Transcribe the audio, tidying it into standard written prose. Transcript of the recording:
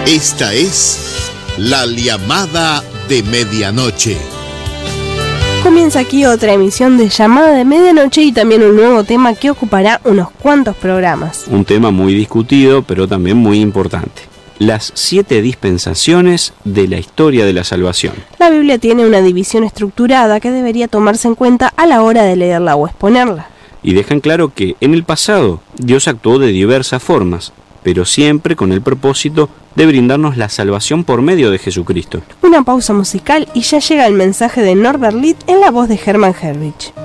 Esta es La Llamada de Medianoche. Comienza aquí otra emisión de Llamada de Medianoche y también un nuevo tema que ocupará unos cuantos programas. Un tema muy discutido, pero también muy importante. Las 7 dispensaciones de la historia de la salvación. La Biblia tiene una división estructurada que debería tomarse en cuenta a la hora de leerla o exponerla. Y dejan claro que en el pasado Dios actuó de diversas formas, pero siempre con el propósito de brindarnos la salvación por medio de Jesucristo. Una pausa musical y ya llega el mensaje de Norbert Litt en la voz de Hermann Herrich.